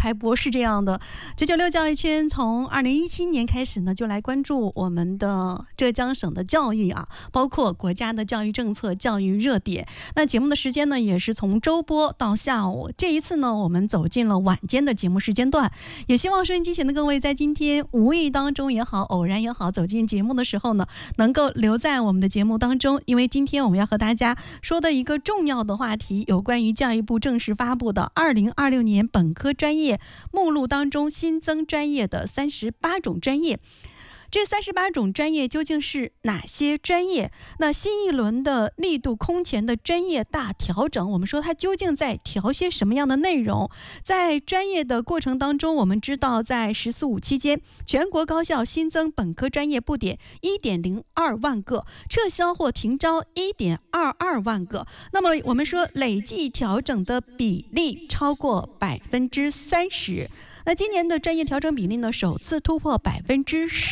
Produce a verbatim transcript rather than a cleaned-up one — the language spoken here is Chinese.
开播，是这样的。九九六教育圈从二零一七年开始呢，就来关注我们的浙江省的教育啊，包括国家的教育政策、教育热点。那节目的时间呢，也是从周播到下午。这一次呢，我们走进了晚间的节目时间段，也希望收音机前的各位在今天无意当中也好，偶然也好，走进节目的时候呢，能够留在我们的节目当中，因为今天我们要和大家说的一个重要的话题，有关于教育部正式发布的二零二六年本科专业目录当中新增专业的三十八种专业。这三十八种专业究竟是哪些专业？那新一轮的力度空前的专业大调整，我们说它究竟在调些什么样的内容？在专业的过程当中，我们知道在十四五期间，全国高校新增本科专业不点 一点零二万个，撤销或停招 一点二二万个。那么我们说累计调整的比例超过百分之三十。那今年的专业调整比例呢，首次突破百分之十。